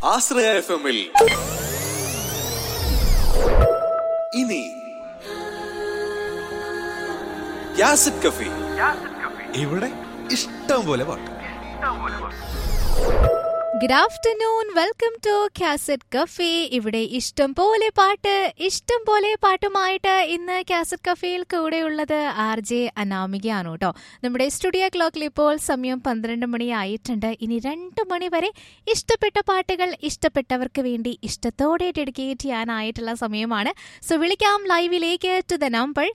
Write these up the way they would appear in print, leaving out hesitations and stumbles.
ആശ്രയ FM-ൽ ഇനി യാസിഡ് കഫേ. ഇവിടെ ഇഷ്ടം പോലെ പാട്ട്. Good afternoon, welcome to cassette cafe. ഇവിടെ ഇഷ്ടം പോലെ പാട്ട്, ഇഷ്ടം പോലെ പാട്ടുമായിട്ട് ഇന്ന് കാസറ്റ് കഫേയിൽ കൂടെയുള്ളത് RJ അനാമികയാണ് കേട്ടോ. നമ്മുടെ സ്റ്റുഡിയോ ക്ലോക്കിൽ ഇപ്പോൾ സമയം 12 മണി ആയിട്ടുണ്ട്. ഇനി 2 മണി വരെ ഇഷ്ടപ്പെട്ട പാട്ടുകൾ ഇഷ്ടപ്പെട്ടവർക്ക് വേണ്ടി ഇഷ്ടത്തോടെ ഡെഡിക്കേറ്റ് ചെയ്യാനായിട്ടുള്ള സമയമാണ്. സോ വിളിക്കാം ലൈവിലേക്ക് ടു ദ നമ്പർ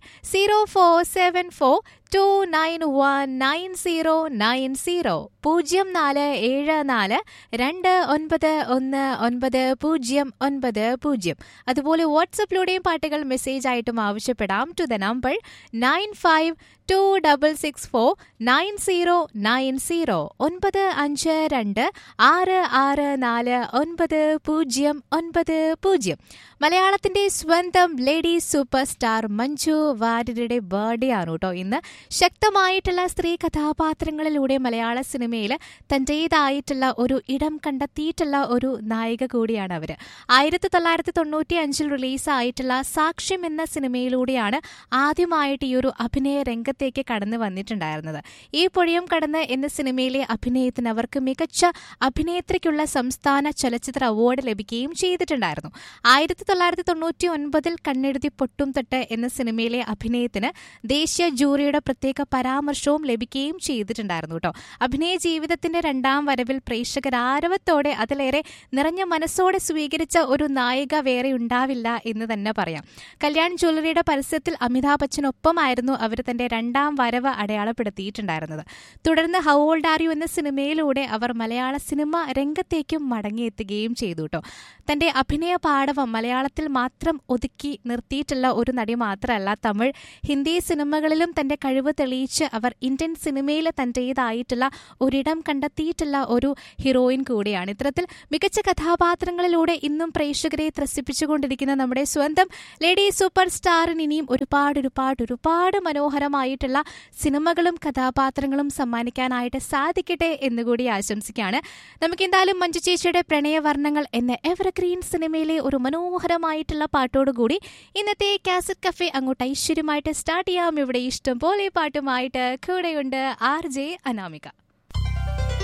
0474291990 0474291990. അതുപോലെ വാട്സപ്പിലൂടെയും പാട്ടുകൾ മെസ്സേജ് ആയിട്ടും ആവശ്യപ്പെടാം ടു ദ നമ്പർ 9526649090 9526649090. മലയാളത്തിന്റെ സ്വന്തം ലേഡി സൂപ്പർ സ്റ്റാർ മഞ്ജു വാര്യരുടെ ബർത്ത്ഡേ ആണ് കേട്ടോ ഇന്ന്. ശക്തമായിട്ടുള്ള സ്ത്രീ കഥാപാത്രങ്ങളിലൂടെ മലയാള സിനിമയിൽ തന്റേതായിട്ടുള്ള ഒരു ഇടം കണ്ടെത്തിയിട്ടുള്ള ഒരു നായിക കൂടിയാണ് അവർ. 1995 റിലീസായിട്ടുള്ള സാക്ഷ്യം എന്ന സിനിമയിലൂടെയാണ് ആദ്യമായിട്ട് ഈ ഒരു അഭിനയ രംഗത്തേക്ക് കടന്നു വന്നിട്ടുണ്ടായിരുന്നത്. ഈ പൊഴിയും കടന്ന് എന്ന സിനിമയിലെ അഭിനയത്തിന് അവർക്ക് മികച്ച അഭിനേത്രിക്കുള്ള സംസ്ഥാന ചലച്ചിത്ര അവാർഡ് ലഭിക്കുകയും ചെയ്തിട്ടുണ്ടായിരുന്നു. 1999 കണ്ണെഴുതി പൊട്ടും തൊട്ട് എന്ന സിനിമയിലെ അഭിനയത്തിന് ദേശീയ ജൂറിയുടെ പ്രത്യേക പരാമർശവും ലഭിക്കുകയും ചെയ്തിട്ടുണ്ടായിരുന്നു കേട്ടോ. അഭിനയ ജീവിതത്തിന്റെ 2ാം വരവിൽ പ്രേക്ഷകർ ആരവത്തോടെ അതിലേറെ നിറഞ്ഞ മനസ്സോടെ സ്വീകരിച്ച ഒരു നായിക വേറെ ഉണ്ടാവില്ല എന്ന് തന്നെ പറയാം. കല്യാൺ ജ്വല്ലറിയുടെ പരസ്യത്തിൽ അമിതാഭ് ബച്ചനൊപ്പമായിരുന്നു അവർ തന്റെ 2ാം വരവ് അടയാളപ്പെടുത്തിയിട്ടുണ്ടായിരുന്നത്. തുടർന്ന് ഹൗ ഓൾഡ് ആർ യു എന്ന സിനിമയിലൂടെ അവർ മലയാള സിനിമ രംഗത്തേക്കും മടങ്ങിയെത്തുകയും ചെയ്തു കേട്ടോ. തന്റെ അഭിനയ പാടവം മലയാളത്തിൽ മാത്രം ഒതുക്കി നിർത്തിയിട്ടുള്ള ഒരു നടി മാത്രമല്ല, തമിഴ്, ഹിന്ദി സിനിമകളിലും തന്റെ കഴിവ് തെളിയിച്ച് അവർ ഇന്ത്യൻ സിനിമയിൽ തന്റേതായിട്ടുള്ള ഒരിടം കണ്ടെത്തിയിട്ടുള്ള ഒരു ഹീറോയിൻ കൂടിയാണ്. ഇത്തരത്തിൽ മികച്ച കഥാപാത്രങ്ങളിലൂടെ ഇന്നും പ്രേക്ഷകരെ ത്രസിപ്പിച്ചുകൊണ്ടിരിക്കുന്ന നമ്മുടെ സ്വന്തം ലേഡി സൂപ്പർ സ്റ്റാറിന് ഇനിയും ഒരുപാട് മനോഹരമായിട്ടുള്ള സിനിമകളും കഥാപാത്രങ്ങളും സമ്മാനിക്കാനായിട്ട് സാധിക്കട്ടെ എന്നുകൂടി ആശംസിക്കുകയാണ്. നമുക്ക് എന്തായാലും മഞ്ജു ചേച്ചിയുടെ പ്രണയവർണ്ണങ്ങൾ എന്ന എവർഗ്രീൻ സിനിമയിലെ ഒരു മനോഹരമായിട്ടുള്ള പാട്ടോടുകൂടി ഇന്നത്തെ കാസറ്റ് കഫേ അങ്ങോട്ട് ഐശ്വര്യമായിട്ട് സ്റ്റാർട്ട് ചെയ്യാം. ഇവിടെ ഇഷ്ടം പോലെ പാട്ടുമായിട്ട് കൂടെയുണ്ട് RJ അനാമിക.